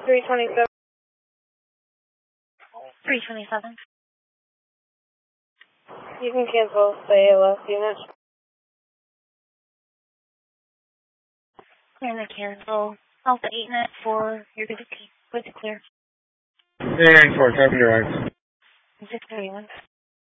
327. 327. You can cancel the ALS unit. Clear to cancel. Alpha 894, you're good to clear. Yeah, 4, copy your eyes. 631.